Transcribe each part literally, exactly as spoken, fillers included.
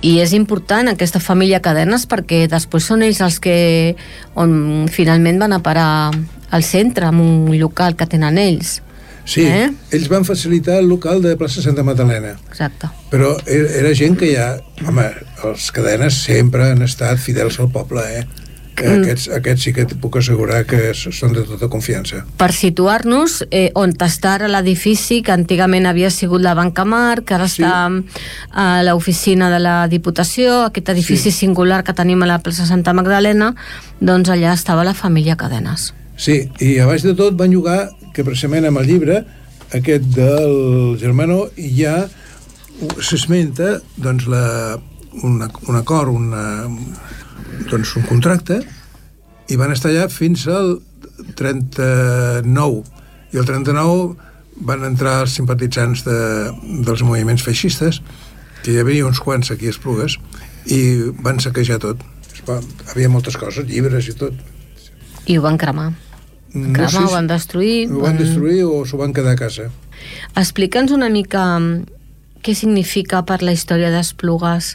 I és important aquesta família Cadenes perquè després són ells els que on finalment van a parar al centre, en un local que tenen ells. Sí, eh? Ells van facilitar el local de plaça Santa Magdalena. Exacte. Però era gent que ja... Home, els Cadenes sempre han estat fidels al poble, eh? Mm. Aquests, aquests sí que puc assegurar que són de tota confiança. Per situar-nos, eh, on està ara l'edifici, que antigament havia sigut la Banca Mar, que ara sí. està a l'oficina de la Diputació, aquest edifici sí. singular que tenim a la plaça Santa Magdalena, doncs allà estava la família Cadenes. Sí, i a baix de tot van jugar, que precisament amb el llibre, aquest del Germano, ja s'esmenta doncs, la, una, un acord, una... doncs un contracte, i van estar allà fins al trenta-nou, i el trenta-nou van entrar els simpatitzants de, dels moviments feixistes, que hi havia uns quants aquí a Esplugues, i van saquejar tot. Havia moltes coses, llibres i tot. I ho van cremar. No cremar, sé si ho van destruir. Ho van destruir o s'ho van quedar a casa. Explica'ns una mica què significa per la història d'Esplugues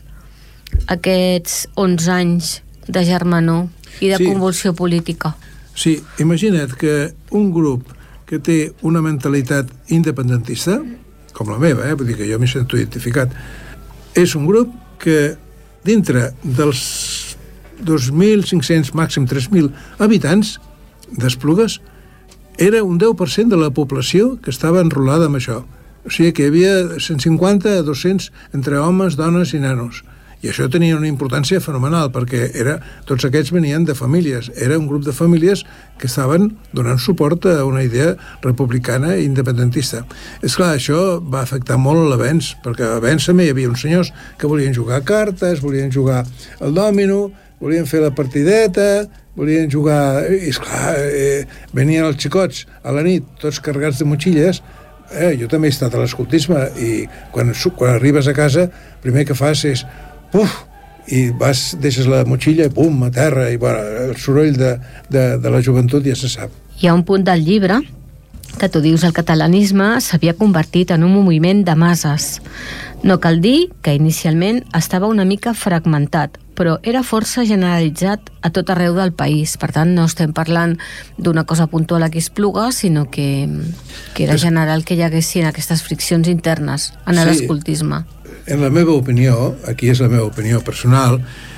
aquests onze anys de germanor i de sí. convulsió política. Sí, imagina't que un grup que té una mentalitat independentista, com la meva, eh? Vull dir que jo m'hi sento identificat, és un grup que dintre dels dos mil cinc-cents, màxim tres mil habitants d'Esplugues, era un deu per cent de la població que estava enrolada amb això. O sigui que hi havia cent cinquanta a dos-cents entre homes, dones i nanos. I això tenia una importància fenomenal, perquè era, tots aquests venien de famílies. Era un grup de famílies que estaven donant suport a una idea republicana i independentista. És clar, això va afectar molt l'avenç, perquè a l'avenç també hi havia uns senyors que volien jugar a cartes, volien jugar al dòmino, volien fer la partideta, volien jugar... I esclar, eh, venien els xicots a la nit, tots carregats de motxilles. Eh, jo també he estat a l'escoltisme, i quan, quan arribes a casa, el primer que fas és puf, i vas, deixes la motxilla i pum, a terra, i bueno, el soroll de, de, de la joventut ja se sap. Hi ha un punt del llibre que tu dius el catalanisme s'havia convertit en un moviment de masses. No cal dir que inicialment estava una mica fragmentat, però era força generalitzat a tot arreu del país. Per tant, no estem parlant d'una cosa puntual aquí a Esplugues, sinó que, que era general que hi haguessin aquestes friccions internes en sí. l'escoltisme. En la meva opinió, aquí és la meva opinió personal,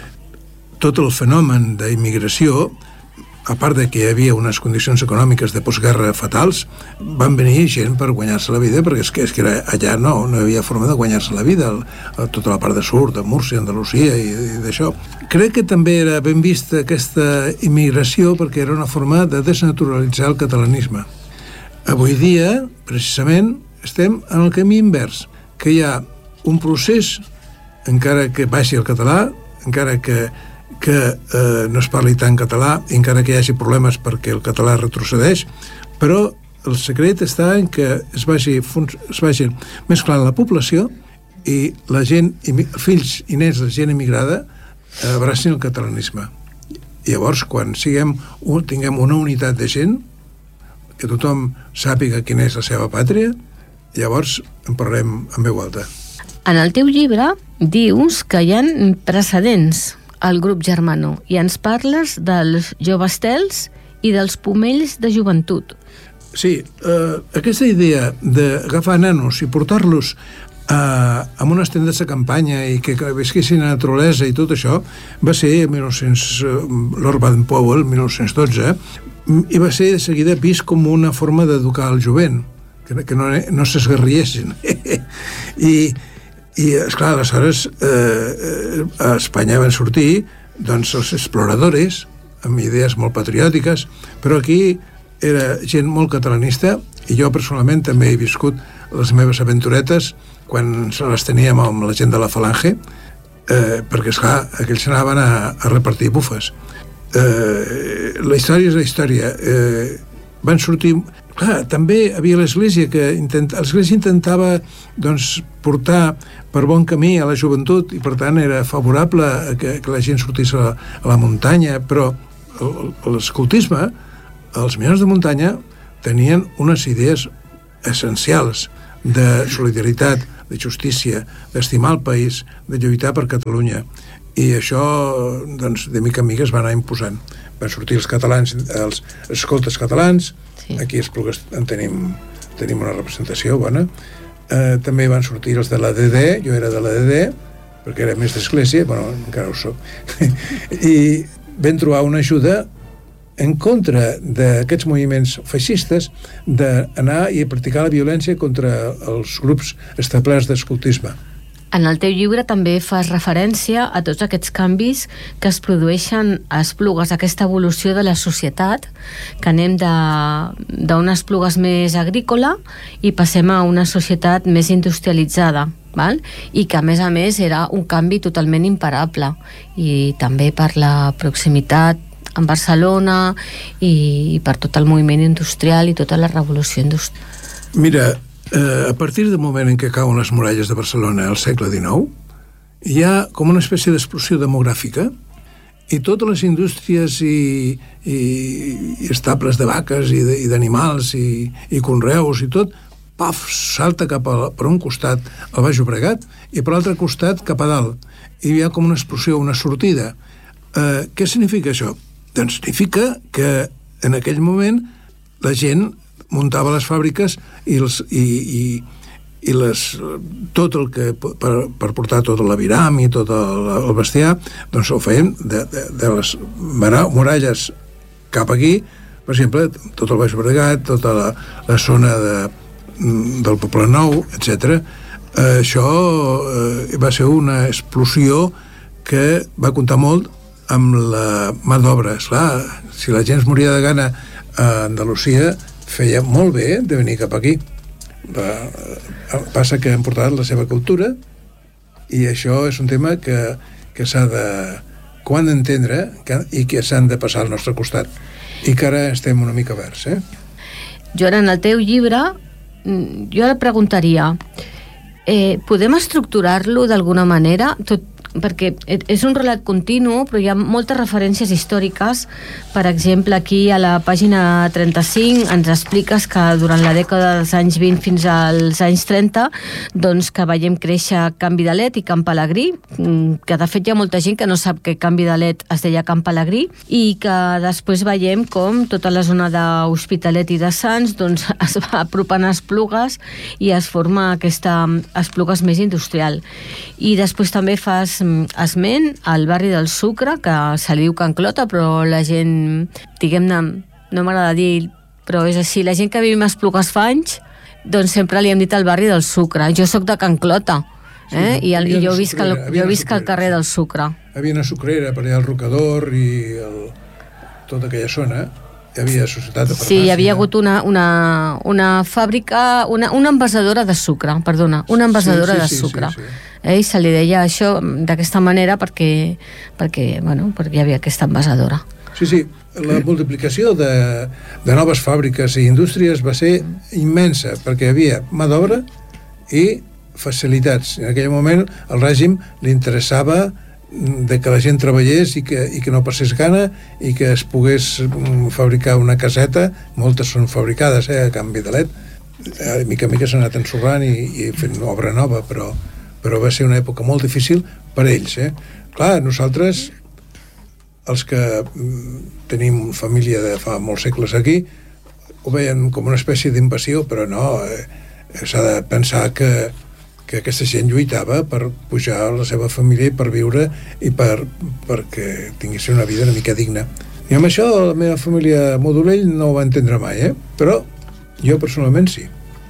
tot el fenomen d'immigració, a part de que hi havia unes condicions econòmiques de postguerra fatals, van venir gent per guanyar-se la vida, perquè és que, és que era, allà no, no hi havia forma de guanyar-se la vida, el, tota la part de sud, de Múrcia, Andalusia i, i d'això. Crec que també era ben vista aquesta immigració perquè era una forma de desnaturalitzar el catalanisme. Avui dia, precisament, estem en el camí invers, que hi ha un procés, encara que baixi el català, encara que, que eh, no es parli tant català, encara que hi hagi problemes perquè el català retrocedeix, però el secret està en que es vagi, es vagi mesclant la població i la gent, fills i nens de gent emigrada abracin el catalanisme. I llavors, quan siguem, tinguem una unitat de gent, que tothom sàpiga quina és la seva pàtria, llavors en parlarem en veu alta. En el teu llibre dius que hi ha precedents al grup Germano i ens parles dels jovestels i dels pomells de joventut. Sí, eh, aquesta idea d'agafar nanos i portar-los eh, amb unes tendes de campanya i que, que visquessin a la naturalesa i tot això va ser en mil nou-cents, Lord Baden-Powell, mil nou-cents dotze, i va ser de seguida vist com una forma d'educar el jovent, que, que no, no s'esgarriessin. I I, esclar, aleshores eh, a Espanya van sortir doncs, els exploradores amb idees molt patriòtiques, però aquí era gent molt catalanista i jo personalment també he viscut les meves aventuretes quan se les teníem amb la gent de la Falange, eh, perquè, esclar, aquells anaven a, a repartir bufes. Eh, la història és la història. Eh, van sortir... Clar, també havia l'Església que intent... l'Església intentava doncs, portar per bon camí a la joventut i per tant era favorable a que, que la gent sortís a la, a la muntanya, però l'escoltisme, els minyons de muntanya tenien unes idees essencials de solidaritat, de justícia, d'estimar el país, de lluitar per Catalunya. I això, doncs, de mica en mica es va anar imposant. Van sortir els catalans, els escoltes catalans, sí. Aquí a Esplugues en tenim, tenim una representació bona. Eh, també van sortir els de l'A D D, jo era de l'A D D, perquè era més d'església, bueno, encara ho soc. I vam trobar una ajuda en contra d'aquests moviments feixistes d'anar i practicar la violència contra els grups establerts d'escoltisme. En el teu llibre també fas referència a tots aquests canvis que es produeixen a Esplugues, aquesta evolució de la societat, que anem d'una Esplugues més agrícola i passem a una societat més industrialitzada, val? I que a més a més era un canvi totalment imparable, i també per la proximitat en Barcelona i per tot el moviment industrial i tota la revolució industrial. Mira, Eh, a partir del moment en què cauen les muralles de Barcelona al segle dinou, hi ha com una espècie d'explosió demogràfica i totes les indústries i, i, i estables de vaques i d'animals i, i conreus i tot, paf, salta cap a, per un costat al Baix Llobregat i per l'altre costat cap a dalt. I hi ha com una explosió, una sortida. Eh, què significa això? Doncs significa que en aquell moment la gent muntava les fàbriques i, els, i, i, i les, tot el que per, per portar tot l'aviram i tot el, el bestiar, doncs ho feien de, de, de les muralles cap aquí, per exemple, tot el Baix Llobregat, tota la, la zona de, del Poble Nou, etcètera. Eh, això eh, va ser una explosió que va comptar molt amb la mà d'obra. Esclar, si la gent es moria de gana a Andalusia, feia molt bé de venir cap aquí. Passa que han portat la seva cultura i això és un tema que, que s'ha de quan entendre que, i que s'han de passar al nostre costat i que ara estem una mica verds, eh? Joan, en el teu llibre jo ara preguntaria eh, podem estructurar-lo d'alguna manera? Tot, perquè és un relat continu, però hi ha moltes referències històriques. Per exemple, aquí a la pàgina trenta-cinc ens expliques que durant la dècada dels anys vint fins als anys trenta, doncs que veiem créixer Can Vidalet i Can Pelegrí, que de fet hi ha molta gent que no sap que Can Vidalet es deia Can Pelegrí, i que després veiem com tota la zona d'Hospitalet i de Sants doncs es va apropant a Esplugues i es forma aquesta Esplugues més industrial. I després també fas esment al barri del Sucre, que se li diu Can Clota, però la gent, diguem-ne, no m'agrada dir, però és així, la gent que vivim a Esplugues fa anys, doncs sempre li hem dit al barri del Sucre. Jo sóc de Can Clota, eh? Sí, i, el, i jo visc al, jo visc al carrer del Sucre. Hi havia una sucrera per allà al Rocador i el, tota aquella zona. Hi havia societat de farmàcia. Sí, hi havia hagut una, una, una fàbrica, una, una envasadora de sucre, perdona, una envasadora sí, sí, de sucre. Sí, sí, sí. Eh, I se li deia això d'aquesta manera perquè, perquè, bueno, perquè hi havia aquesta envasadora. Sí, sí, la multiplicació de, de noves fàbriques i indústries va ser immensa, perquè hi havia mà d'obra i facilitats. En aquell moment el règim li interessava de que la gent treballés i que, i que no passés gana i que es pogués fabricar una caseta. Moltes són fabricades, eh, a Can Vidalet. A mica a mica s'ha anat ensorrant i, i fent obra nova, però, però va ser una època molt difícil per ells, eh. Clar, nosaltres, els que tenim família de fa molts segles aquí, ho veien com una espècie d'invasió, però no, eh, s'ha de pensar que que aquesta gent lluitava per pujar a la seva família i per viure i per, perquè tinguessin una vida una mica digna. I amb això la meva família Modolell no ho va entendre mai, eh? Però jo personalment sí.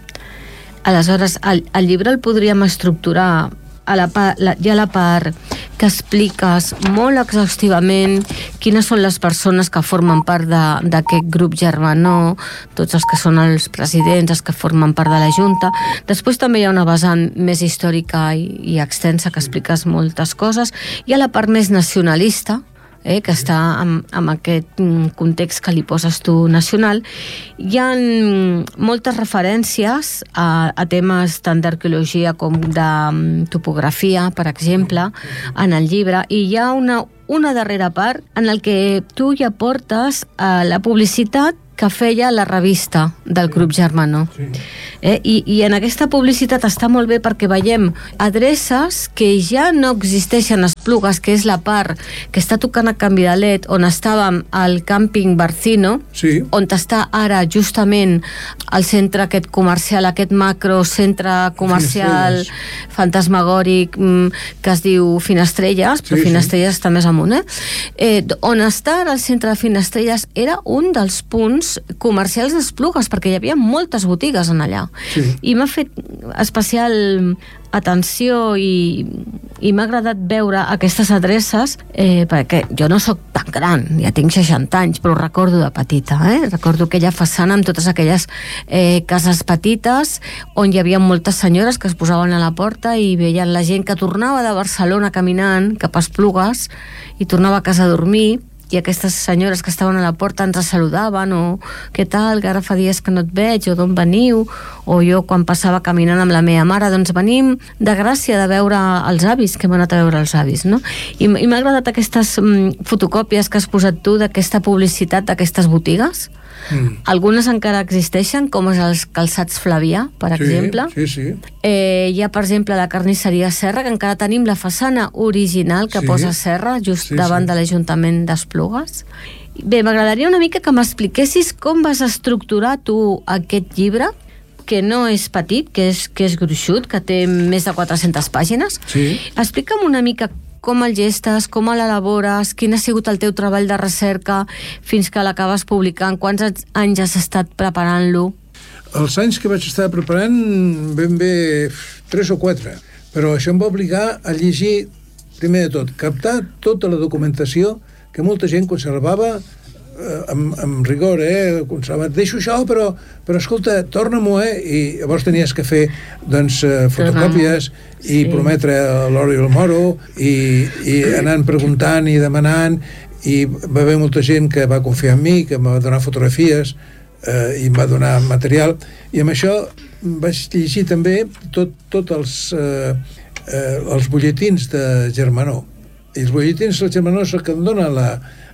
Aleshores, el, el llibre el podríem estructurar a la part, la, ja a la part que expliques molt exhaustivament quines són les persones que formen part d'aquest grup germanó, tots els que són els presidents, els que formen part de la Junta. Després també hi ha una vessant més històrica i, i extensa que expliques moltes coses. Hi ha la part més nacionalista, eh, que està amb, amb aquest context que li poses tu nacional. Hi ha moltes referències a, a temes tant d'arqueologia com de topografia, per exemple, en el llibre, i hi ha una, una darrera part en el que tu ja portes eh, la publicitat que feia la revista del Grup Germanó. Sí. Eh? I, I en aquesta publicitat està molt bé perquè veiem adreces que ja no existeixen a Esplugues, que és la part que està tocant a Can Vidalet, on estàvem al càmping Barcino, sí. on està ara justament el centre aquest comercial, aquest macro centre comercial fantasmagòric que es diu Finestrelles, però sí, Finestrelles sí. està més amunt, eh? eh? On està ara el centre de Finestrelles era un dels punts comercials d'Esplugues, perquè hi havia moltes botigues en allà. Sí. I m'ha fet especial atenció i, i m'ha agradat veure aquestes adreces eh, perquè jo no sóc tan gran, ja tinc seixanta anys, però ho recordo de petita, eh? Recordo aquella façana amb totes aquelles eh, cases petites on hi havia moltes senyores que es posaven a la porta i veien la gent que tornava de Barcelona caminant cap a Esplugues i tornava a casa a dormir, i aquestes senyores que estaven a la porta ens saludaven, o què tal, que ara fa dies que no et veig, o d'on veniu, o jo quan passava caminant amb la meva mare, doncs venim de Gràcia de veure els avis, que hem anat a veure els avis, no? I, i m'ha agradat aquestes mm, fotocòpies que has posat tu d'aquesta publicitat d'aquestes botigues. Mm. Algunes encara existeixen, com és els calçats Flavià, per sí, exemple. Sí, sí. Eh, hi ha, per exemple, la carnisseria Serra, que encara tenim la façana original que sí, posa Serra, just sí, davant sí. de l'Ajuntament d'Esplugues. Bé, m'agradaria una mica que m'expliquessis com vas estructurar tu aquest llibre, que no és petit, que és, que és gruixut, que té més de quatre-centes pàgines. Sí. Explica'm una mica com el gestes, com l'elabores, quin ha sigut el teu treball de recerca fins que l'acabes publicant, quants anys has estat preparant-lo? Els anys que vaig estar preparant ben bé tres o quatre, però això em va obligar a llegir, primer de tot, captar tota la documentació que molta gent conservava eh, amb, amb rigor, eh? Conservat. Deixo això, però, però escolta, torna-m'ho, eh? I llavors tenies que fer doncs, eh, fotocòpies i sí. prometre l'oro i el moro i, i anant preguntant i demanant, i va haver molta gent que va confiar en mi, que em va donar fotografies eh, i em va donar material, i amb això vaig llegir també tot, tot els, eh, eh, els butlletins de Germanó. I els butlletins de Germanó és el que em dona la,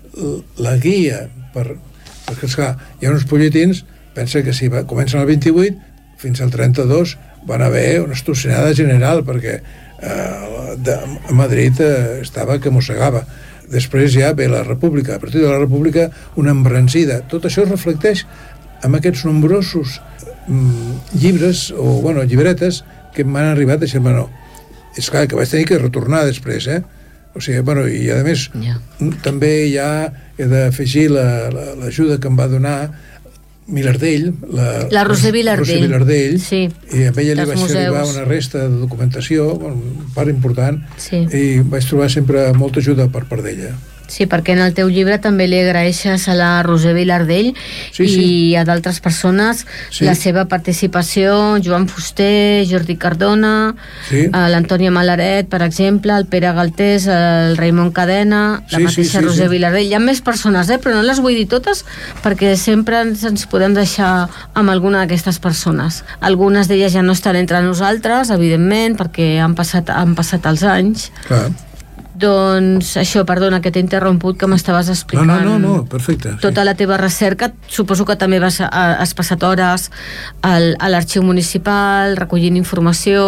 la guia per, perquè esclar, hi ha uns butlletins, pensa que si va, comencen el vint-i-vuit fins al trenta-dos van haver una estossinada general perquè eh, de, a Madrid eh, estava que mossegava. Després ja ve la República, a partir de la República una embranzida. Tot això es reflecteix en aquests nombrosos mm, llibres o bueno, llibretes que m'han arribat de Germanó. És clar que vaig tenir que retornar després, eh? O sigui, bueno, i a més yeah. també ja he d'afegir l'ajuda la, que em va donar Vilardell, la, la Roser Vilardell, Roser Vilardell sí, i amb ella li vaig fer arribar una resta de documentació, un part important, sí. i vaig trobar sempre molta ajuda per part d'ella. Sí, perquè en el teu llibre també li agraeixes a la Roser Vilardell sí, i sí. a d'altres persones sí. la seva participació, Joan Fuster, Jordi Cardona, sí. l'Antònia Malaret, per exemple, el Pere Galtés, el Raimon Cadena, la sí, mateixa sí, sí, Roser sí. Vilardell. Hi ha més persones, eh? Però no les vull dir totes perquè sempre ens, ens podem deixar amb alguna d'aquestes persones. Algunes d'elles ja no estan entre nosaltres, evidentment, perquè han passat, han passat els anys. Clar. Doncs això, perdona, que t'he interromput, que m'estaves explicant. No, no, no, no perfecte. Sí. Tota la teva recerca, suposo que també vas, has passat hores al, a l'arxiu municipal, recollint informació...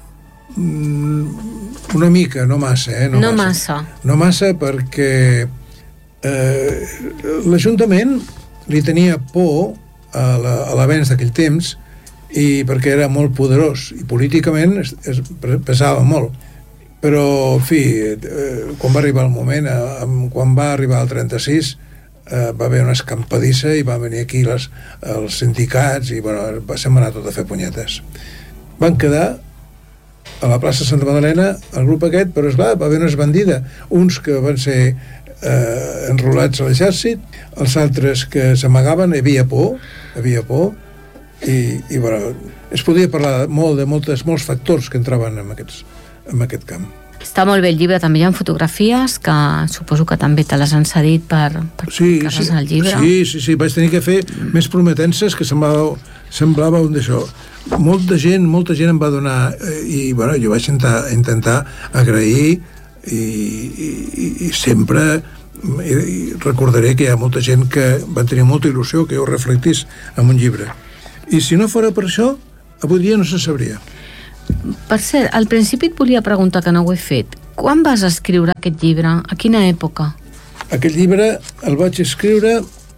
Mm, una mica, no massa, eh? No, no massa. massa. No massa perquè eh, l'Ajuntament li tenia por a l'avenç d'aquell temps i perquè era molt poderós i políticament es, es pesava molt. Però, en fi, eh, quan va arribar el moment, eh, quan va arribar el trenta-sis, eh, va haver una escampadissa i van venir aquí les, els sindicats i, bueno, va ser anar tot a fer punyetes. Van quedar a la plaça Santa Madalena el grup aquest, però esclar, va haver una esbandida. Uns que van ser eh, enrolats a l'exèrcit, els altres que s'amagaven, hi havia por, hi havia por, i, i bueno, es podia parlar molt de moltes, molts factors que entraven en aquests en aquest camp. Està molt bé el llibre, també hi ha fotografies que suposo que també te les han cedit per, per sí, sí, el llibre. Sí, sí, sí, vaig tenir que fer més prometences que semblava, semblava un d'això. Molta gent, molta gent em va donar eh, i bueno, jo vaig intentar, intentar agrair i, i, i sempre i recordaré que hi ha molta gent que va tenir molta il·lusió que jo reflectís en un llibre. I si no fora per això, avui dia no se sabria. Per cert, al principi et volia preguntar, que no ho he fet. Quan vas escriure aquest llibre? A quina època? Aquest llibre el vaig escriure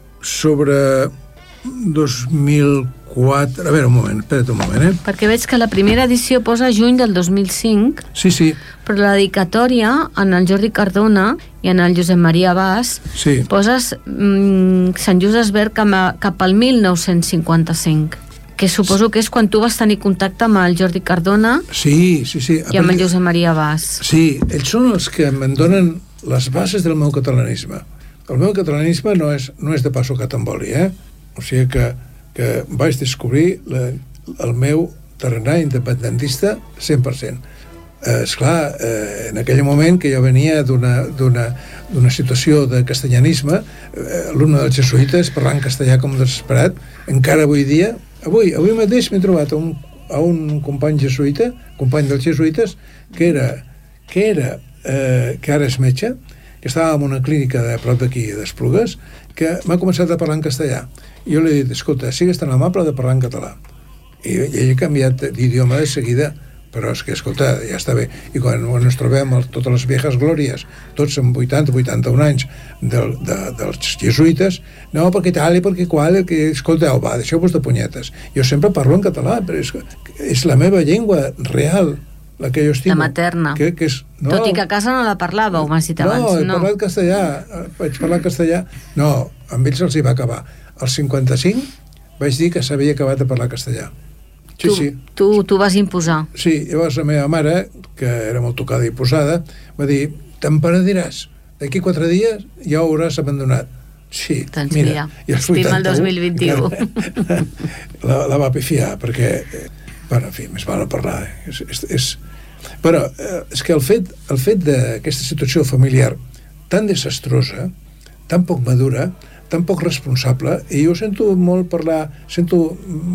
sobre dos mil quatre... A veure, un moment, espera't un moment, eh? Perquè veig que la primera edició posa juny del dos mil cinc, Sí, sí, però la dedicatòria en el Jordi Cardona i en el Josep Maria Bas sí. poses mm, Sant Just Desvern cap, a, cap al mil nou-cents cinquanta-cinc, que suposo que és quan tu vas tenir contacte amb el Jordi Cardona Sí, sí, sí. i amb el Josep Maria Bas. Sí, ells són els que em donen les bases del meu catalanisme. El meu catalanisme no és, no és de passo catamboli, eh? O sigui que, que vaig descobrir la, el meu tarannà independentista cent per cent. Eh, esclar, eh, en aquell moment que jo venia d'una d'una d'una situació de castellanisme, eh, alumne dels jesuïtes, parlant castellà com desesperat, encara avui dia, avui, avui mateix m'he trobat a un, a un company jesuïta, company dels jesuïtes, que era, que era eh, que ara és metge, que estava en una clínica de prop d'aquí, d'Esplugues, que m'ha començat a parlar en castellà. I jo li he dit, escolta, sigues tan amable de parlar en català. I, i ell ha canviat d'idioma de seguida, però és que, escolta, ja està bé. I quan ens trobem a totes les viejas glòries, tots amb vuitanta, vuitanta-un anys del, de, dels jesuïtes, no, perquè tal i perquè qual, que, escolteu, va, deixeu-vos de punyetes. Jo sempre parlo en català, però és, és la meva llengua real, la que jo estimo. La materna. Que, que és, no, Tot i que a casa no la parlàveu, m'has dit abans. No, he no. parlat castellà, vaig parlar castellà. No, amb ells els hi va acabar. Al cinquanta-cinc vaig dir que s'havia acabat de parlar castellà. Sí, tu, sí. Tu, tu vas imposar. Sí, llavors la meva mare, que era molt tocada i posada, va dir, te'n penediràs, d'aquí quatre dies ja ho hauràs abandonat. Sí, doncs mira, mira, estima el dos mil vint-i-u. la, la va pifiar, perquè, bueno, en fi, més val a parlar. Eh? És, és, és... Però eh, és que el fet, el fet d'aquesta situació familiar tan desastrosa, tan poc madura, tan poc responsable, i jo sento molt parlar, sento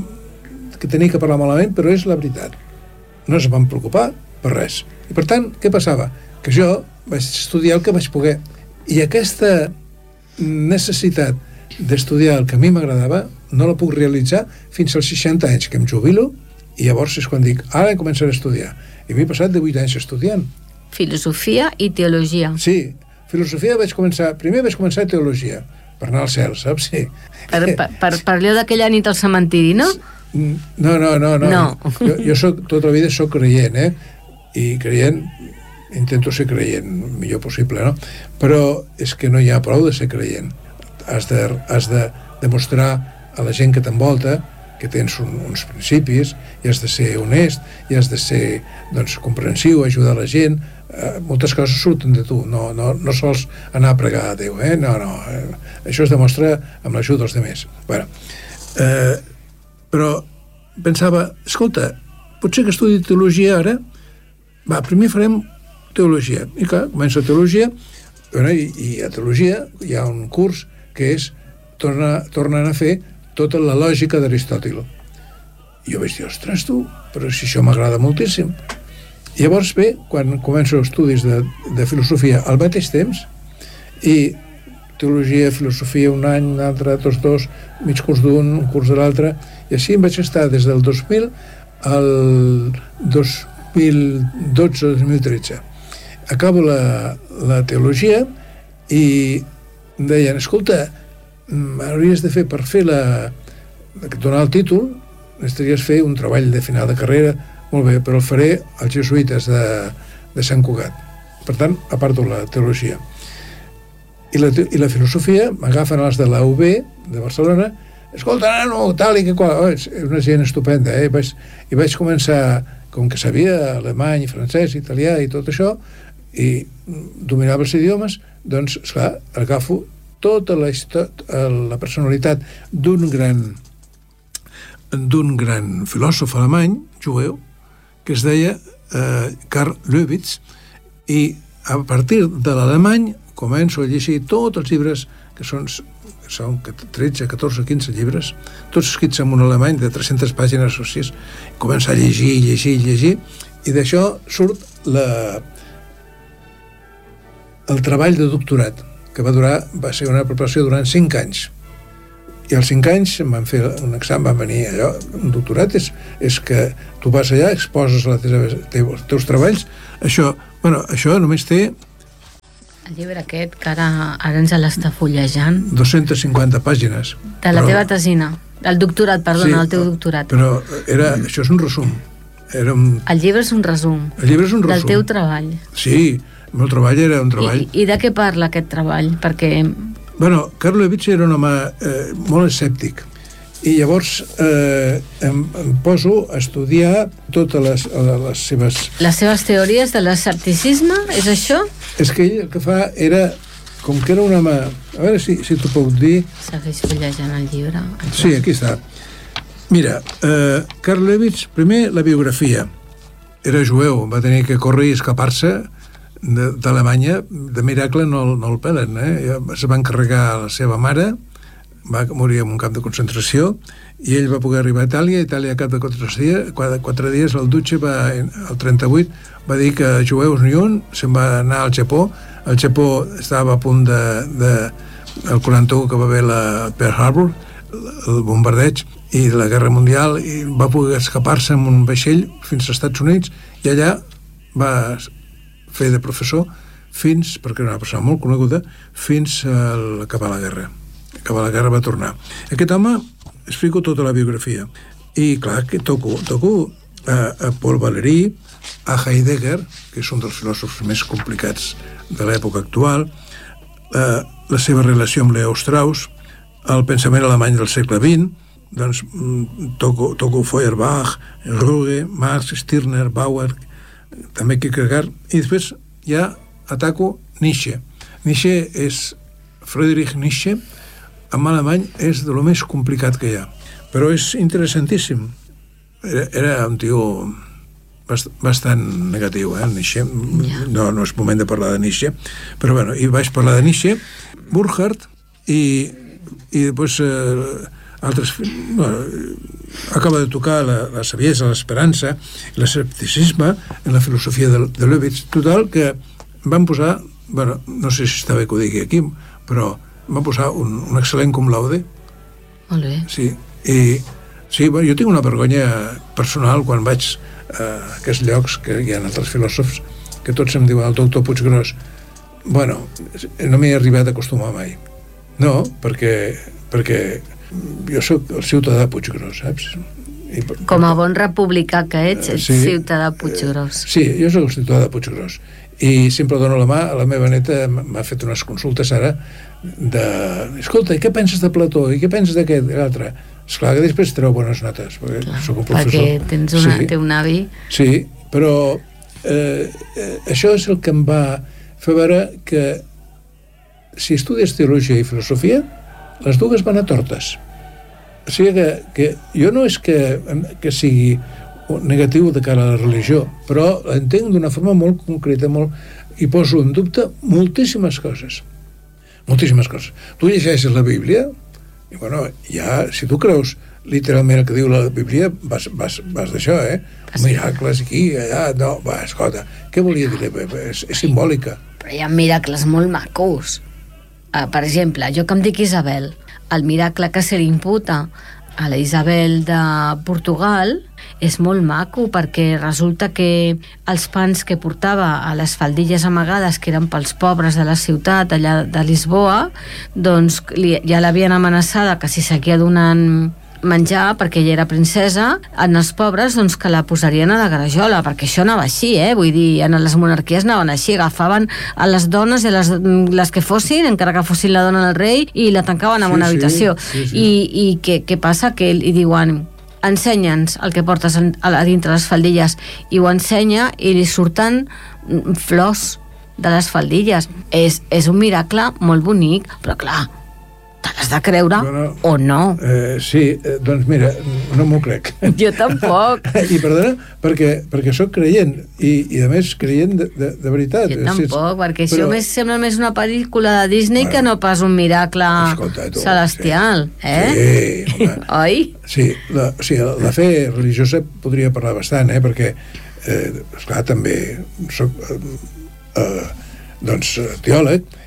que tenia que parlar malament, però és la veritat. No es van preocupar per res. I per tant, què passava? Que jo vaig estudiar el que vaig poder. I aquesta necessitat d'estudiar el que a mi m'agradava no la puc realitzar fins als seixanta anys, que em jubilo, i llavors és quan dic, ara començaré a estudiar. I m'he passat de vuit anys estudiant. Filosofia i teologia. Sí, filosofia vaig començar... Primer vaig començar teologia, per anar al cel, saps? Sí. Per, per, per, per allò d'aquella nit al cementiri, no? No, no, no. no. no. Jo, jo soc, tota la vida soc creient, eh? I creient, intento ser creient el millor possible, no? Però és que no hi ha prou de ser creient. Has de, has de demostrar a la gent que t'envolta que tens un, uns principis, i has de ser honest, i has de ser, doncs, comprensiu, ajudar la gent. Eh, moltes coses surten de tu, no, no, no sols anar a pregar a Déu, eh? No, no, eh, això es demostra amb l'ajuda dels altres. Bueno, eh, però pensava, escolta, potser que estudi teologia ara, va, primer farem teologia. I clar, comença teologia, bueno, i, i a teologia hi ha un curs que és tornar, tornant a fer tota la lògica d'Aristòtil. I jo vaig dir, ostres, tu, però si això m'agrada moltíssim. I llavors ve, quan començo estudis de, de filosofia al mateix temps, i teologia, filosofia un any, un altre, tots dos, mig curs d'un, un curs de l'altre, i així em vaig estar des del dos mil al dos mil dotze dos mil tretze. Acabo la, la teologia i em deien, escolta, hauries de fer per fer la... donar el títol, necessitaries fer un treball de final de carrera, molt bé, però el faré als jesuïtes de, de Sant Cugat. Per tant, aparto la teologia. I la, i la filosofia m'agafen els de la U B de Barcelona, escolta, no, tal i que qual, oh, és una gent estupenda, eh? I vaig, i vaig començar, com que sabia alemany, francès, italià i tot això, i dominava els idiomes, doncs, esclar, agafo tota la, la personalitat d'un gran d'un gran filòsof alemany, jueu, que es deia eh, Karl Lewitz, i a partir de l'alemany començo a llegir tots els llibres, que són, són tretze, catorze, quinze llibres, tots escrits en un alemany de tres-centes pàgines o sis, començo a llegir, llegir, llegir, i d'això surt la, el treball de doctorat, que que va durar, va ser una preparació durant cinc anys. I als cinc anys em van fer un examen, van venir allò, un doctorat, és, és que tu vas allà, exposes les teves, els teus treballs, això, bueno, això només té... El llibre aquest, que ara, ara ens l'està fullejant. dues-centes cinquanta pàgines. De la però, teva tesina, del doctorat, perdona, sí, el teu doctorat. Però era, això és un resum. Era un... El llibre és un resum. El llibre és un resum. Del teu treball. Sí, el meu treball era un treball... I, i de què parla aquest treball? Perquè... Bueno, Karlovich era un home eh, molt escèptic i llavors eh, em, em poso a estudiar totes les, les seves... Les seves teories de l'escepticisme, és això? És que ell el que fa era, com que era un home... A veure si, si t'ho puc dir... Segueix fullejant el llibre. Sí, aquí està. Mira, eh, Karlovich, primer la biografia. Era jueu, va tenir que córrer i escapar-se d'Alemanya, de miracle no, no el pelen, eh? Es va encarregar la seva mare, va morir en un camp de concentració, i ell va poder arribar a Itàlia. Itàlia, a cap de quatre dies, quatre, quatre dies el Duce va, el trenta-vuit, va dir que jueus ni un, se'n va anar al Japó. El Japó estava a punt de, de el quaranta-u, que va haver la Pearl Harbor, el bombardeig i la Guerra Mundial, i va poder escapar-se amb un vaixell fins als Estats Units, i allà va fer de professor fins, perquè era una persona molt coneguda, fins a acabar la guerra. Acabar la guerra va tornar. Aquest home, explico tota la biografia. I clar, que toco, toco a, a Paul Valéry, a Heidegger, que és un dels filòsofs més complicats de l'època actual, a la seva relació amb Leo Strauss, el pensament alemany del segle vint, doncs toco, toco Feuerbach, Ruge, Marx, Stirner, Bauer, també Kierkegaard, i després ja ataco Nietzsche. Nietzsche és Friedrich Nietzsche, en alemany és de lo més complicat que hi ha, però és interessantíssim. Era, era un tio bast, bastant negatiu, eh, Nietzsche. No, no és moment de parlar de Nietzsche, però bueno, i vaig parlar de Nietzsche, Burkhardt, i, i després eh, altres... Bueno, acaba de tocar la, la saviesa, l'esperança, l'escepticisme en la filosofia de, de Leuwitz. Total, que van posar, bueno, no sé si està bé que ho digui aquí, però van posar un, un excel·lent cum laude. Molt bé. Sí, i sí, bueno, jo tinc una vergonya personal quan vaig a aquests llocs que hi ha altres filòsofs que tots em diuen el doctor Puiggròs. Bueno, no m'he arribat a acostumar mai. No, perquè, perquè jo sóc el ciutadà Puiggròs, saps? I, Com a bon republicà que ets, ets sí, ciutadà Puiggròs. Sí, jo sóc el ciutadà Puiggròs. I sempre dono la mà, a la meva neta m'ha fet unes consultes ara de... Escolta, i què penses de Plató? I què penses d'aquest i l'altre? Esclar que després treu bones notes, perquè Clar, soc un professor. Perquè tens una, sí, té un avi... Sí, però eh, eh, això és el que em va fer veure que si estudies teologia i filosofia, les dues van a tortes. O sigui que, que jo no és que, que sigui negatiu de cara a la religió, però l'entenc d'una forma molt concreta, molt, i poso en dubte moltíssimes coses. Moltíssimes coses. Tu llegeixes la Bíblia i, bueno, ja, si tu creus literalment el que diu la Bíblia, vas, vas, vas d'això, eh? Miracles aquí, allà, no, va, escolta, què volia dir? És, és simbòlica. Però hi ha miracles molt macos. Uh, per exemple, jo que em dic Isabel, el miracle que se li imputa a la Isabel de Portugal és molt maco, perquè resulta que els pans que portava a les faldilles amagades, que eren pels pobres de la ciutat allà de Lisboa, doncs li, ja l'havien amenaçada que si seguia donant menjar, perquè ella era princesa, en els pobres doncs que la posarien a la grajola, perquè això anava així, eh? Vull dir, en les monarquies anaven així, agafaven a les dones i les, les que fossin, encara que fossin la dona del rei, i la tancaven en sí, una habitació. Sí, sí, sí. I, i què, què passa? Que li diuen, ensenya'ns el que portes a, a dintre les faldilles, i ho ensenya i li surten flors de les faldilles. És, és un miracle molt bonic, però clar, te l'has de creure bueno, o no? Eh, sí, eh, doncs mira, no m'ho crec. Jo tampoc. I perdona, perquè, perquè sóc creient, i, i a més creient de, de, de veritat. Jo tampoc, és, perquè però... això més, sembla més una pel·lícula de Disney bueno, que no pas un miracle escolta, tu, celestial. Sí. Eh? Sí, home. Oi? Sí, la, sí, la fe religiosa podria parlar bastant, eh? Perquè, eh, esclar, també soc eh, eh, doncs, teòleg,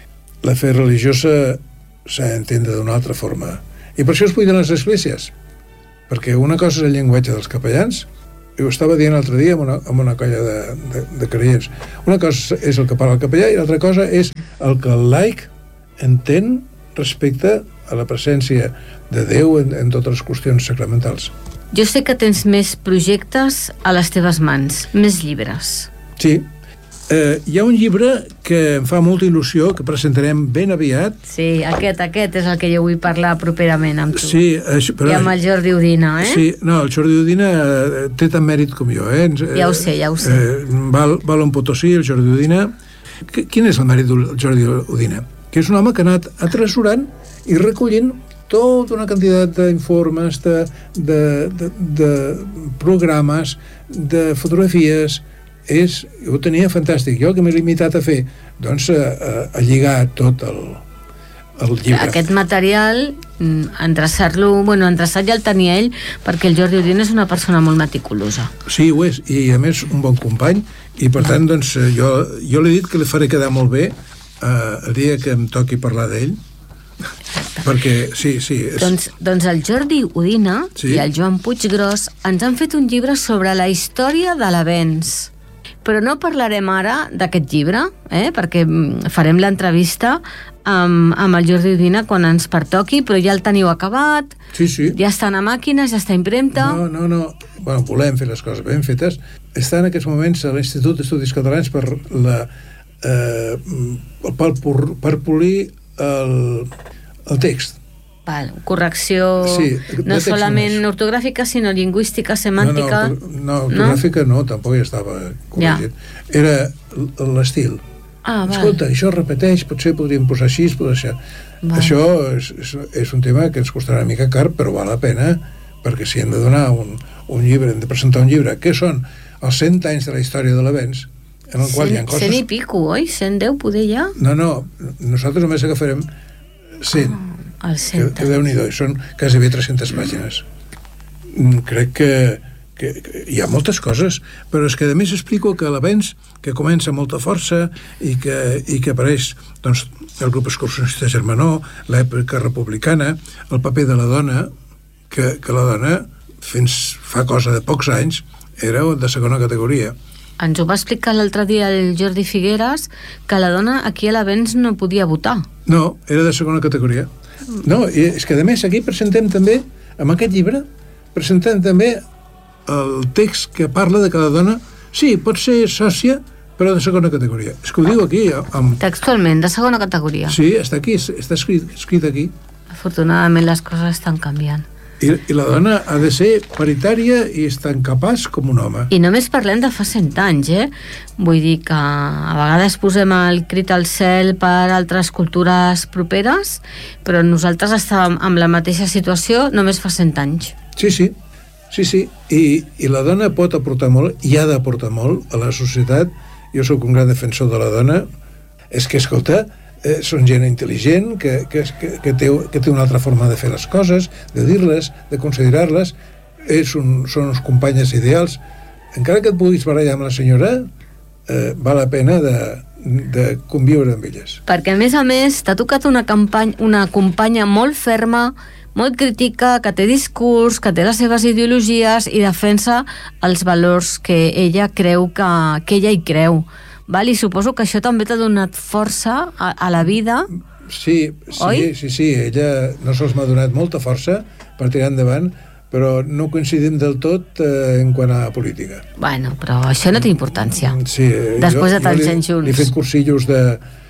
la fe religiosa s'ha d'entendre d'una altra forma. I per això es buiden les esglésies, perquè una cosa és el llenguatge dels capellans, i ho estava dient l'altre dia amb una, amb una colla de, de, de creients. Una cosa és el que parla el capellà i l'altra cosa és el que el laic entén respecte a la presència de Déu en, en totes les qüestions sacramentals. Jo sé que tens més projectes a les teves mans, més llibres. Sí. Eh, hi ha un llibre que em fa molta il·lusió, que presentarem ben aviat. Sí, aquest, aquest és el que jo vull parlar properament amb tu. Sí, això, però, i amb el Jordi Udina, eh? Sí, no, el Jordi Udina eh, té tant mèrit com jo, eh? Ja ho sé, ja ho sé. Eh, val, val un Potosí, el Jordi Udina. Quin és el mèrit del Jordi Udina? Que és un home que ha anat atresorant i recollint tota una quantitat d'informes, de, de, de, de programes, de fotografies. És, ho tenia fantàstic. Jo el que m'he limitat a fer, doncs a, a, a lligar tot el, el llibre. Aquest material, endreçar-lo, bueno, endreçat ja el tenia ell, perquè el Jordi Udina és una persona molt meticulosa. Sí, ho és, i a més un bon company, i per tant, doncs, jo, jo li he dit que li faré quedar molt bé eh, el dia que em toqui parlar d'ell, perquè, sí, sí... És... Doncs, doncs el Jordi Udina sí? i el Joan Puiggròs ens han fet un llibre sobre la història de l'avenç. Però no parlarem ara d'aquest llibre, eh? Perquè farem l'entrevista amb, amb el Jordi Udina quan ens pertoqui, però ja el teniu acabat, sí, sí. Ja està a màquines, ja està a impremta... No, no, no, bueno, volem fer les coses ben fetes. Està en aquests moments a l'Institut d'Estudis Catalans per, la, eh, per, per polir el, el text. Val, correcció sí, no solament només. Ortogràfica, sinó lingüística, semàntica... No, no, no ortogràfica no, no tampoc ja estava corregit. Ja. Era l'estil. Ah, escolta, val. Això es repeteix, potser podríem posar així, posar això. Val. Això és, és, és un tema que ens costarà una mica car, però val la pena, perquè si hem de donar un, un llibre, hem de presentar un llibre, que són els cent anys de la història de l'avenç, en el qual hi ha coses... Cent i pico, oi? Cent deu, poder ja? No, no, nosaltres només agafarem cent. Ah. El que, que Déu-n'hi-do, són quasi bé tres-centes pàgines. Crec que, que, que hi ha moltes coses, però és que a més explico que l'avenç, que comença amb molta força i que, i que apareix doncs, el grup excursionista germanó, l'època republicana, el paper de la dona, que, que la dona fins fa cosa de pocs anys era de segona categoria. Ens ho va explicar l'altre dia el Jordi Figueres, que la dona aquí a l'avenç no podia votar. No, era de segona categoria. No, és que a més aquí presentem també, amb aquest llibre, presentem també el text que parla de que la dona, sí, pot ser sòcia, però de segona categoria. És que ho diu aquí. Amb... Textualment, de segona categoria. Sí, està aquí, està escrit, escrit aquí. Afortunadament les coses estan canviant. I, I la dona ha de ser paritària i és tan capaç com un home. I només parlem de fa cent anys, eh? Vull dir que a vegades posem el crit al cel per altres cultures properes, però nosaltres estàvem en la mateixa situació només fa cent anys. Sí, sí, sí, sí. I, i la dona pot aportar molt, i ha d'aportar molt a la societat. Jo sóc un gran defensor de la dona. És que, escolta, Eh, són gent intel·ligent que, que, que, que, té, que té una altra forma de fer les coses, de dir-les, de considerar-les. És un, són uns companyes ideals. Encara que et puguis barallar amb la senyora, eh, val la pena de, de conviure amb elles. Perquè a més a més t'ha tocat una, campanya, una companya molt ferma, molt crítica, que té discurs, que té les seves ideologies i defensa els valors que ella creu que, que ella hi creu. Val? I suposo que això també t'ha donat força a, a la vida. Sí, sí, oi? sí, sí, ella no sols m'ha donat molta força per tirar endavant, però no coincidim del tot eh, en quant a política. Bueno, però això no té importància. Sí, després jo, de tants anys junts. Li he fet cursillos de,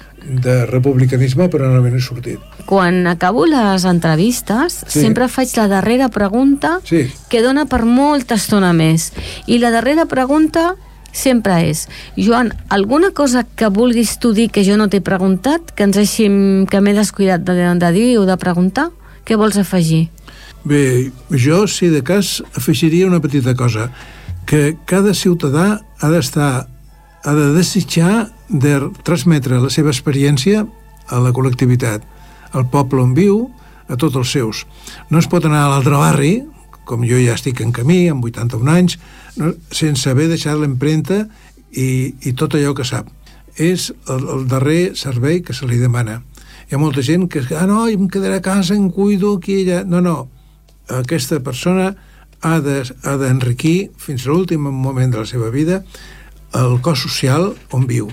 de republicanisme, però no m'he sortit. Quan acabo les entrevistes, sí. sempre faig la darrera pregunta, sí. que dona per molta estona més. I la darrera pregunta sempre és: Joan, alguna cosa que vulguis tu dir que jo no t'he preguntat, que ens hagi, que m'he descuidat de, de dir o de preguntar? Què vols afegir? Bé, jo, si de cas, afegiria una petita cosa, que cada ciutadà ha d'estar, ha de desitjar de transmetre la seva experiència a la col·lectivitat, al poble on viu, a tots els seus. No es pot anar a l'altre barri, com jo ja estic en camí, amb vuitanta-un anys, no, sense haver deixat l'empremta i, i tot allò que sap. És el, el darrer servei que se li demana. hi ha molta gent que, ah, no, em quedaré a casa, em cuido, aquí i allà. No, no, aquesta persona ha d'enriquir de, fins a l'últim moment de la seva vida el cos social on viu.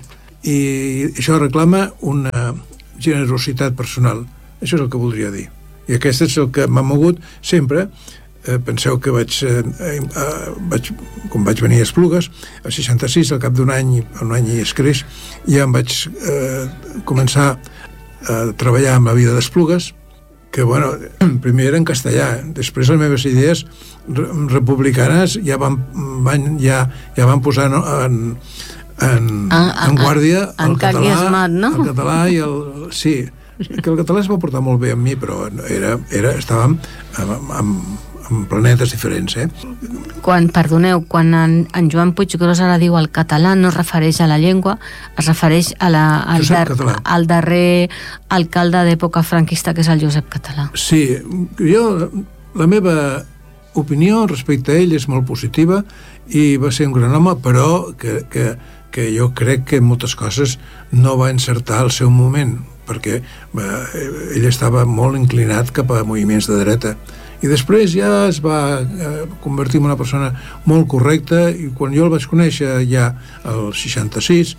I això reclama una generositat personal. Això és el que voldria dir. I aquest és el que m'ha mogut sempre. Eh, penseu que vaig, eh, eh, vaig, quan vaig venir a Esplugues, al seixanta-sis, al cap d'un any, un any i escreix, ja em vaig eh, començar a treballar amb la vida d'Esplugues, que, bueno, primer era en castellà, després les meves idees republicanes ja van, van, ja, ja van posar no, en, en, ah, en guàrdia en el català, esmat, no? el català i el... Sí, que el català es va portar molt bé amb mi, però era, era, estàvem amb, amb, amb planetes diferents, eh? Quan, perdoneu, quan en, en Joan Puiggròs ara diu el català, no es refereix a la llengua, es refereix a la, al, dar, al darrer alcalde d'època franquista, que és el Josep Català. Sí, jo, la meva opinió respecte a ell és molt positiva i va ser un gran home, però que, que, que jo crec que moltes coses no va encertar al seu moment, perquè eh, ell estava molt inclinat cap a moviments de dreta. I després ja es va eh, convertir en una persona molt correcta, i quan jo el vaig conèixer ja al seixanta-sis,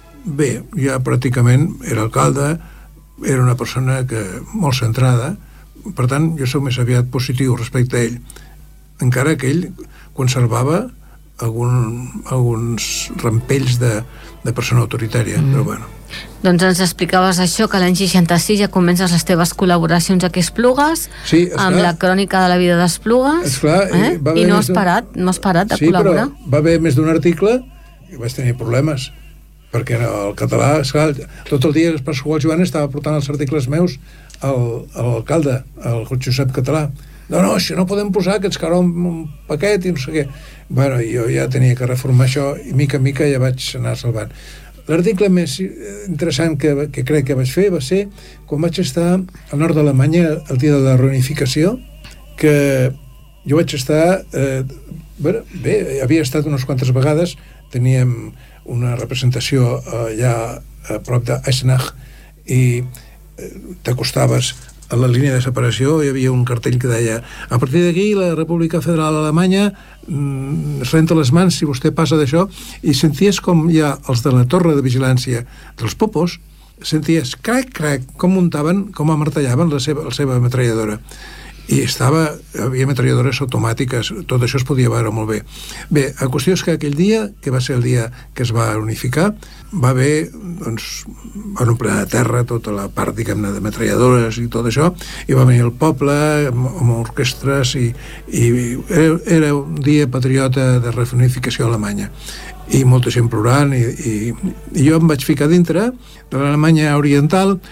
bé, ja pràcticament era alcalde, era una persona que molt centrada, per tant jo soc més aviat positiu respecte a ell, encara que ell conservava algun, alguns rampells de, de persona autoritària, mm. però bueno. Doncs ens explicaves això, que l'any seixanta-sis ja comences les teves col·laboracions aquí a Esplugues, sí, amb la crònica de la vida d'Esplugues, esclar, eh? I no has parat, no has parat de sí, col·laborar. Sí, però va haver més d'un article i vaig tenir problemes, perquè el català, esclar, tot el dia el Pasqual Joan estava portant els articles meus al, a l'alcalde, al Josep Català. No, no, això no podem posar, que ens caurà un, un paquet i no sé què. Bueno, jo ja tenia que reformar això i mica en mica ja vaig anar salvant. L'article més interessant que, que crec que vaig fer va ser quan vaig estar al nord d'Alemanya el dia de la reunificació, que jo vaig estar eh, bé, bé, havia estat unes quantes vegades, teníem una representació allà a prop d'Eisenach i eh, t'acostaves a la línia de separació, hi havia un cartell que deia: a partir d'aquí la República Federal Alemanya mm, es renta les mans si vostè passa d'això, i senties com ja els de la torre de vigilància dels popos, senties crac, crac, com muntaven, com amartellaven la seva, la seva metralladora. I estava, havia metralladores automàtiques, tot això es podia veure molt bé. Bé, la qüestió és que aquell dia, que va ser el dia que es va unificar, va haver, doncs, van omplir de terra tota la part, diguem-ne, de metralladores i tot això, i va venir el poble amb, amb orquestres, i, i era, era un dia patriota de reunificació alemanya, i molta gent plorant, i, i, i jo em vaig ficar dintre de l'Alemanya oriental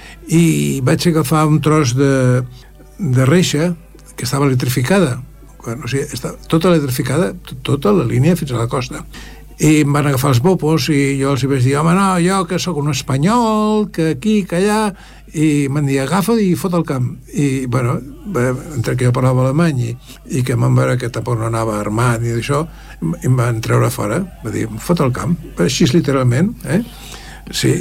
i vaig agafar un tros de, de reixa que estava electrificada, bueno, o sigui, està tota electrificada, tota la línia fins a la costa, i em van agafar els popos i jo els hi vaig dir: home, no, jo que sóc un espanyol, que aquí, que allà, i m'han dit: agafa i fot el camp. I, bueno, entre que jo parlava alemany i, i que em van veure que tampoc no anava armat ni d'això, em van treure fora, va dir: fot el camp, així literalment, eh? Sí,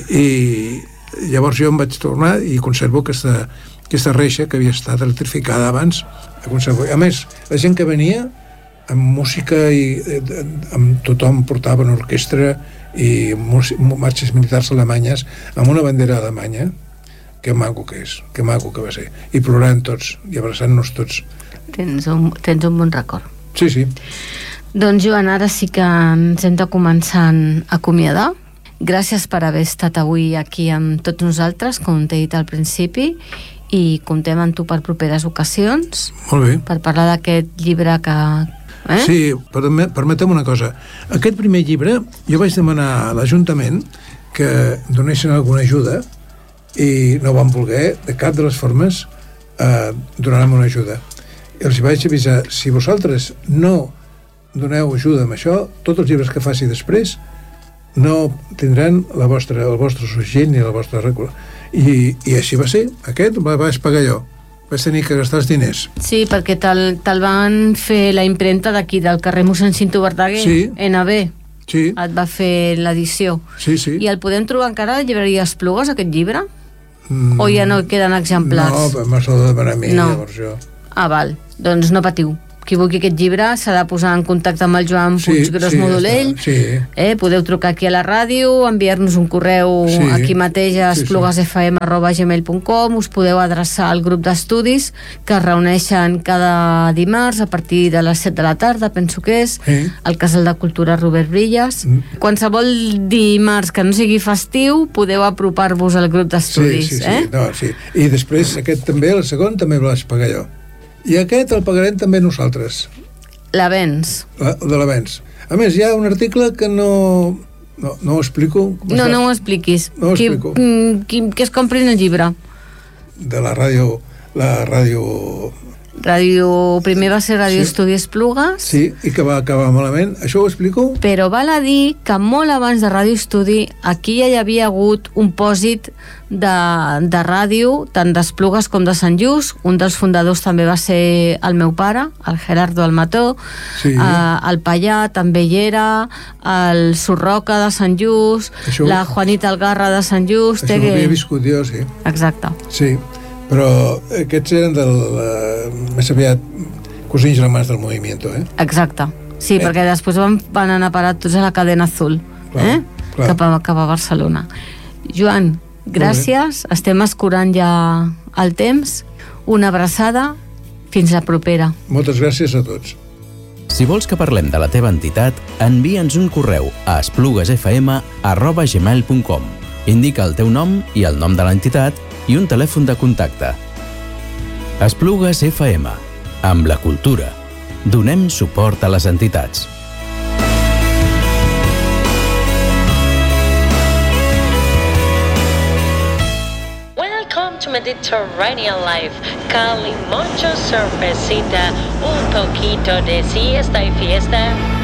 i llavors jo em vaig tornar i conservo aquesta aquesta reixa que havia estat electrificada abans, a més, la gent que venia amb música i amb tothom portava una orquestra i marxes militars alemanyes amb una bandera alemanya, que maco que és, que maco que va ser, i plorant tots i abraçant-nos tots. Tens un, tens un bon record. Sí, sí. Doncs Joan, ara sí que ens hem de començar a acomiadar. Gràcies per haver estat avui aquí amb tots nosaltres, com t'he dit al principi, i comptem amb tu per properes ocasions. Molt bé. Per parlar d'aquest llibre que... Eh? Sí, permetem una cosa. Aquest primer llibre jo vaig demanar a l'Ajuntament que donessin alguna ajuda i no van voler de cap de les formes eh, donar-me una ajuda. I els vaig avisar: si vosaltres no doneu ajuda amb això, tots els llibres que faci després no tindran la vostra, el vostre sugell ni la vostra regula. I, i així va ser. Aquest va, vaig pagar jo. Vaig tenir que gastar els diners. Sí, perquè te'l, te'l van fer la impremta d'aquí, del carrer mossèn Cinto Verdaguer, sí. N B. Sí. Et va fer l'edició. Sí, sí. I el podem trobar encara a la llibreria Esplugues, aquest llibre? Mm, o ja no queden exemplars? No, però m'has de demanar a mi, no. llavors jo... Ah, val. Doncs no patiu. Qui vulgui aquest llibre s'ha de posar en contacte amb el Joan Puiggròs sí, Modolell. Sí, eh? Podeu trucar aquí a la ràdio, enviar-nos un correu sí, aquí mateix a esplugues f m arroba gmail punt com, us podeu adreçar al grup d'estudis que es reuneixen cada dimarts a partir de les set de la tarda, penso que és, sí. al Casal de Cultura Robert Brillas. Mm. Qualsevol dimarts que no sigui festiu, podeu apropar-vos al grup d'estudis. Sí, sí, sí. Eh? No, sí. I després aquest també, el segon, també el vaig pagar jo. I aquest el pagarem també nosaltres. L'avenç. La, de l'avenç. A més, hi ha un article que no... No, no ho explico. No, no ho expliquis. No ho qui, explico. Qui, que es comprin el llibre. De la ràdio... La ràdio... Ràdio... Primer va ser Ràdio sí. Estudi Esplugues. Sí, i que va acabar malament. Això ho explico? Però val a dir que molt abans de Ràdio Estudi aquí ja hi havia hagut un pòsit de, de ràdio, tant d'Esplugues com de Sant Just. Un dels fundadors també va ser el meu pare, el Gerardo Almató. Sí. Uh, el Pallà també hi era, el Surroca de Sant Just, això, la Juanita Algarra de Sant Just. Això ho havia viscut jo, sí. Exacte. Sí, però aquests eren del, uh, més aviat cosins germans del movimiento, eh? Exacte. Sí, eh. perquè després van, van anar a parar tots a la cadena azul, clar, eh? Clar. Cap, a, cap a Barcelona. Joan, gràcies. Estem escurant ja el temps. Una abraçada. Fins la propera. Moltes gràcies a tots. Si vols que parlem de la teva entitat, envia'ns un correu a esplugues f m arroba gmail punt com. Indica el teu nom i el nom de l'entitat i un telèfon de contacte. Esplugues F M. Amb la cultura. Donem suport a les entitats. Welcome to Mediterranean Life. Calimoncho cervecita, un poquito de siesta y fiesta.